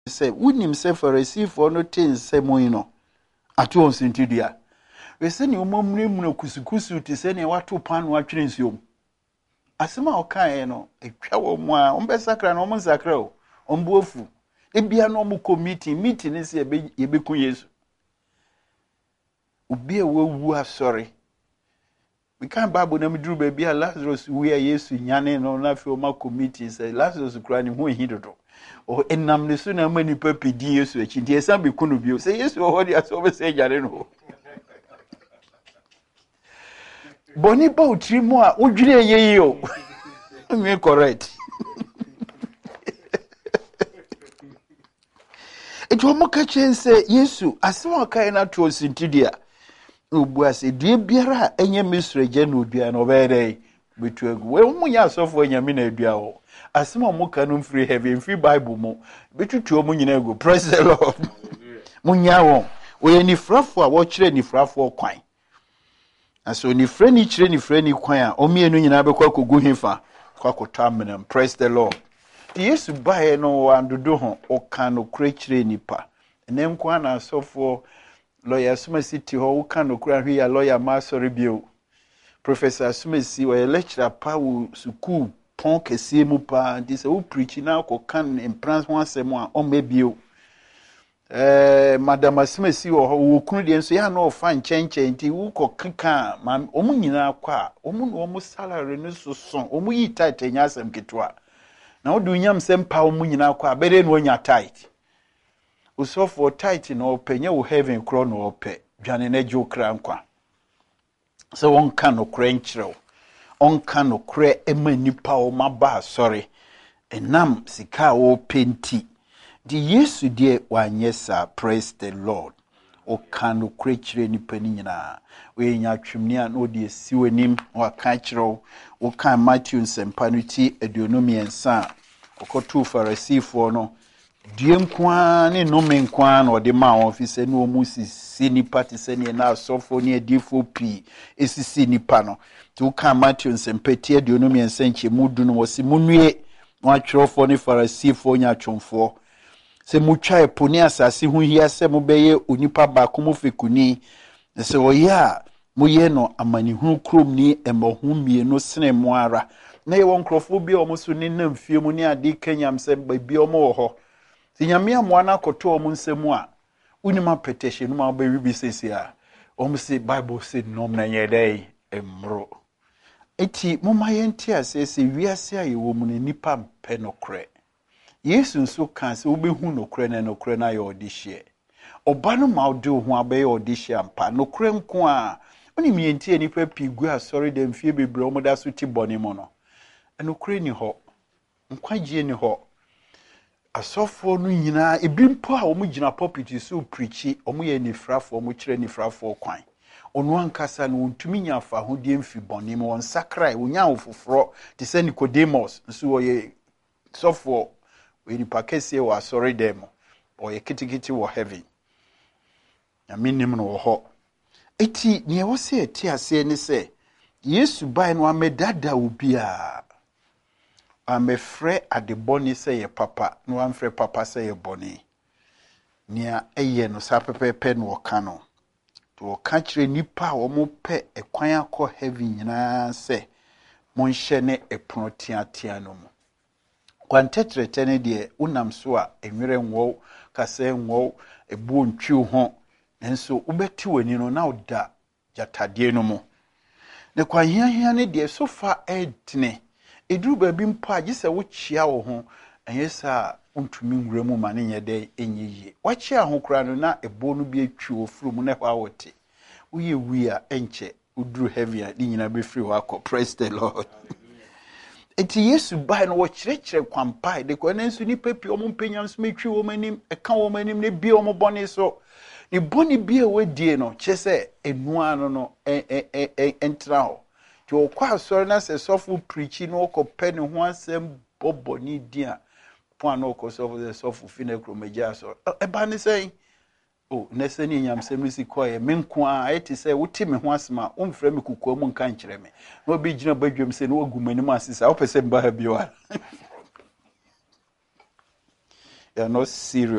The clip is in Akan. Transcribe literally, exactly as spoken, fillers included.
say unim say for receive for no things say mo ino atu on sintidia we say ni omamre mu kusukusu ti say ni wato pan watwere nsuom asema okan no etwa wo mu a ombesakra no omsakra o ombuofu ebia no omuko meeting meeting ni say ye beku Yesu obi e wawu asori we can't Bible na medru ba bia Lazarus we Yesu nyane no na fe o ma committee say Lazarus kura ni hu hidodo o enam ne so na mani papidi Yesu echi die san be kunu bio say Yesu o hodi aso be say jare no boni ba utri mu a odwire yeyi o me correct it wo mo ka chen say Yesu asema kai na to sintidia obu ase due biara enye misreje na odua na obere betu egu we mu nya asofo nyame na adua ho asema mo ka no free heaven free bible mo betutu mo nyina egu praise the Lord mo nya wo we ni frafo a wo kire ni frafo kwan aso ni frɛ ni kire ni frɛ ni kwan a omienu nyina be kwa kogu hefa kwa kotamnam praise the Lord Yesu bae no wandodo ho o ka no kure kire nipa enem kwa na asofo lawyer Sumasi ti ho ka no kura hwe ya lawyer ma sorry bio Professor Sumasi we lecturer pa wo school pon kese mu pa ndi se wo preach na ko kan in prance ho asem a o mebio eh Madam Sumasi wo wo kunu de nso ya na o fa nchenchen ti wo ko keka ma o mu nyina kwa o mu no mo salary no so so o mu yi tight nya asem ketwa na wo du nyam sem pa o mu nyina kwa bere no nya tight so for tight no penye wo heaven kro no ope dwane na jo kra nkwa so won ka no krenchrew on ka no kre ema nipa o maba sorry enam sika wo penti di Yesu die wanyesa praise the Lord o ka no krenchre nipa ni nyina we nya twemni a no de siwenim wa ka kyrew wo ka Matthew sempanuti aduonomi ensa okotu Pharisee no die nkwa ne nome nkwa na ode ma office ne omu sisi nipa te se ne na asofo ne adifo pi esisi nipa no to ka Matthew nsempeti aduonomi ensanche mudu no wose munue wa twrofo ne Pharisee fo nya twomfo se mutwa eponi asase hu hia se mobeye onipa ba komo fekuni se oya moye no amani hu krom ni emohu mie no sene mo ara na ye won krofo bi o mo so ne namfie mu ne ade kanyam se ba bi o mo ho Nyame amwana koto omu nsemu a unima petition ma ba wibi sesi a omu se Bible said nom na yedai emro eti moma yenti asese wiase aye wo mu ne nipa mpe nokre Yesu nso kan se obehu nokre na nokre na ye odihye oba no ma ode ho abaye odihye ampa nokre nko a oni mienti nipa pigu asori dem fie bebre omu da so ti bone mo no nokre ni ho nkwagie ni ho asofo no nyina ebimpo a omu gina pulpit so preachi omu ye nifrafo omu kire nifrafo kwan onu ankasa no ntumi nya afa ho die mfi bone mo won sakrai onya ofoforo te se Nicodemus nso oye sofo we ni pakese wa sorry dem oye kitikiti wo heaven ya minim no ho eti ne wo se eti ase ne se Yesu bai no amedada obia amefre adeboni se ye papa no amfre papa se ye boni nia eye no sapepepe no ka no to ka kire nipa wo mo pe ekwan akọ heaven nyina se monhye ne epono tiatia no mu kwantetrete ne de unam so a enwere nwo kase nwo ebu ntwi ho nenso ubeti wani no na oda jatade no mu ne kwahia hia ne de so fa edne eduru ba bi mpa agise wo chia wo ho enyesa untumi nwura mu ma ne nyede enyiye wachia ho kura no na ebo no bi atwi wo furu mu na hwa wote uye wia enche uduru heavy a nyina be free wako praise the Lord enti Yesu bai no wo kirekire kwampa de ko nenso ni papi omo mpenya nso metwi wo manim eka wo manim ne bi omo bone so ni bone bi a wadie no chese enua no no entra ho to kwa sori na se sofu preachi no ko pe ne ho asem boboni dia po an ko sofu the sofu finekro meja so e ba ne sei oh nese ni nyam semisi koye menko a eti se wuti me ho asema o mfra me kukuo mu nka nkire me no bi gina badwem se no agumani mu asisa o pese mba ha biwa ya no serious